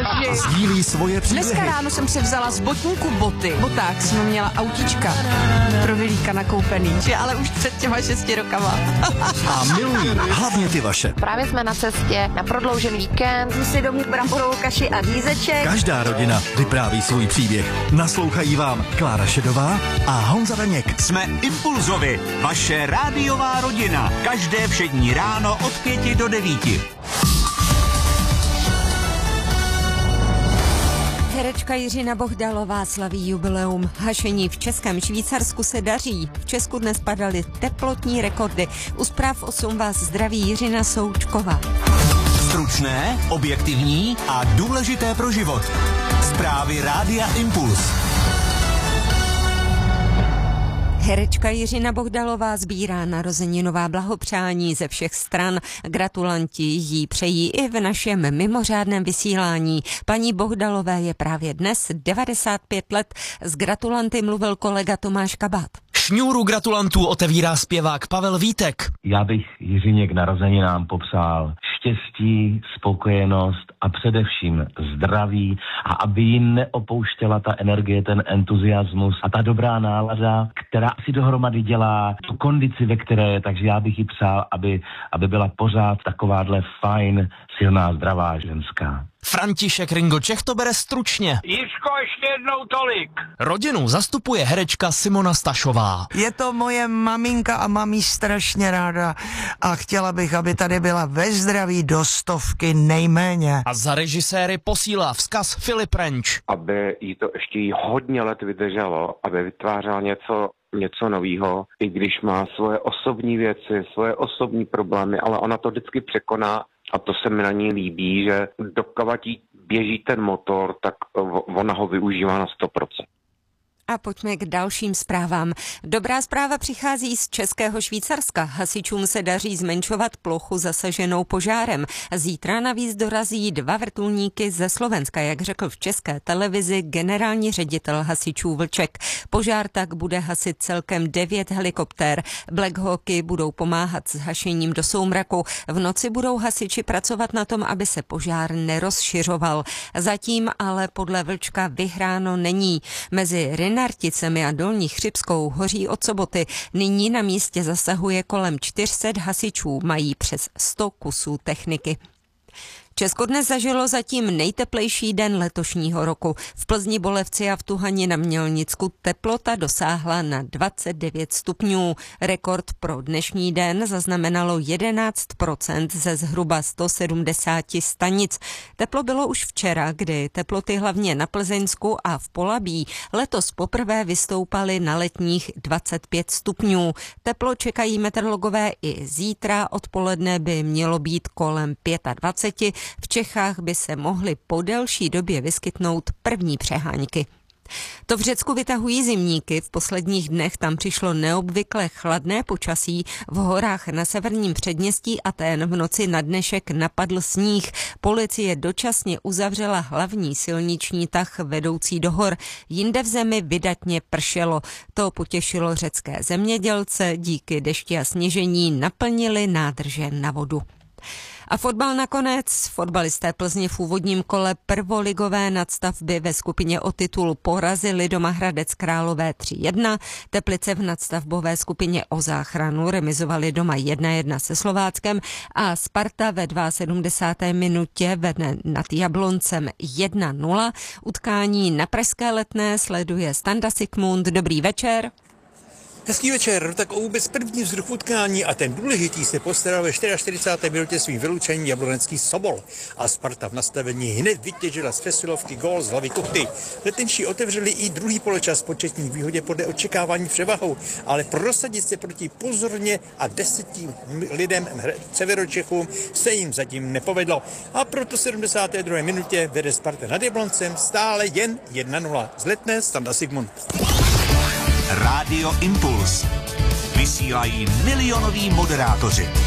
Bože. Sdílí svoje příběhy. Dneska ráno jsem si vzala z botníku boty. V botách jsme měla autička pro Vilíka nakoupený, ale už před těma 6 rokama. A milují hlavně ty vaše. Právě jsme na cestě na prodloužený víkend. Jsme si domů bramborovou kaši a lízeček. Každá rodina vypráví svůj příběh. Naslouchají vám Klára Šedová a Honza Daněk. Jsme Impulzovi, vaše rádiová rodina. Každé všední ráno od 5 do 9. Herečka Jiřina Bohdalová slaví jubileum. Hašení v Českém Švýcarsku se daří. V Česku dnes padaly teplotní rekordy. U zpráv 8 vás zdraví Jiřina Součková. Stručné, objektivní a důležité pro život. Zprávy Rádia Impuls. Herečka Jiřina Bohdalová sbírá narozeninová blahopřání ze všech stran. Gratulanti jí přejí i v našem mimořádném vysílání. Paní Bohdalové je právě dnes 95 let. S gratulanty mluvil kolega Tomáš Kabát. Šňůru gratulantů otevírá zpěvák Pavel Vítek. Já bych Jiřině k narozeninám popřál štěstí, spokojenost a především zdraví a aby ji neopouštěla ta energie, ten entuziasmus a ta dobrá nálada, která si dohromady dělá tu kondici, ve které je, takže já bych jí přál, aby byla pořád takováhle fajn, silná, zdravá ženská. František Ringo Čech to bere stručně. Jiřko, ještě jednou tolik. Rodinu zastupuje herečka Simona Stašová. Je to moje maminka a mám jí strašně ráda a chtěla bych, aby tady byla ve zdraví do 100 nejméně. A za režiséry posílá vzkaz Filip Renč. Aby jí to ještě hodně let vydrželo, aby vytvářela něco novýho, i když má svoje osobní věci, svoje osobní problémy, ale ona to vždycky překoná a to se mi na ní líbí, že dokud jí běží ten motor, tak ona ho využívá na 100%. A pojďme k dalším zprávám. Dobrá zpráva přichází z Českého Švýcarska. Hasičům se daří zmenšovat plochu zasaženou požárem. Zítra navíc dorazí 2 vrtulníky ze Slovenska, jak řekl v České televizi generální ředitel hasičů Vlček. Požár tak bude hasit celkem 9 helikoptér. Black Hawky budou pomáhat s hašením do soumraku. V noci budou hasiči pracovat na tom, aby se požár nerozšiřoval. Zatím ale podle Vlčka vyhráno není. Mezi Narticemi a Dolní Chřibskou hoří od soboty. Nyní na místě zasahuje kolem 400 hasičů, mají přes 100 kusů techniky. Česko dnes zažilo zatím nejteplejší den letošního roku. V Plzni, Bolevci a v Tuhani na Mělnicku teplota dosáhla na 29 stupňů. Rekord pro dnešní den zaznamenalo 11% ze zhruba 170 stanic. Teplo bylo už včera, kdy teploty hlavně na Plzeňsku a v Polabí letos poprvé vystoupaly na letních 25 stupňů. Teplo čekají meteorologové i zítra. Odpoledne by mělo být kolem 25. V Čechách by se mohly po delší době vyskytnout první přehánky. To v Řecku vytahují zimníky. V posledních dnech tam přišlo neobvykle chladné počasí. V horách na severním předměstí Atén v noci na dnešek napadl sníh. Policie dočasně uzavřela hlavní silniční tah vedoucí do hor. Jinde v zemi vydatně pršelo. To potěšilo řecké zemědělce. Díky dešti a sněžení naplnili nádrže na vodu. A fotbal nakonec. Fotbalisté Plzně v úvodním kole prvoligové nadstavby ve skupině o titul porazili doma Hradec Králové 3-1. Teplice v nadstavbové skupině o záchranu remizovali doma 1-1 se Slováckem a Sparta ve 72. minutě vede nad Jabloncem 1-0. Utkání na pražské Letné sleduje Standa Sigmund. Dobrý večer. Hezký večer, tak o vůbec první vzruch utkání a ten důležitý se postaral ve 44. minutě svým vyloučením Jablonecký Sobol. A Sparta v nastavení hned vytěžila z přesilovky gól z hlavy Kuchty. Letenčí otevřeli i druhý poločas početní výhodě podle očekávání převahou, ale prosadit se proti pozorně a 10 lidem Severočechům se jim zatím nepovedlo. A proto 72. minutě vede Sparta nad Jabloncem stále jen 1-0. Z Letné Standa Sigmund. Rádio Impuls. Vysílají milionoví moderátoři.